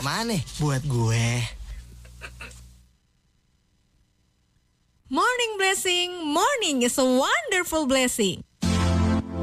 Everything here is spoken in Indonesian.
Mana buat gue? Morning blessing, morning is a wonderful blessing.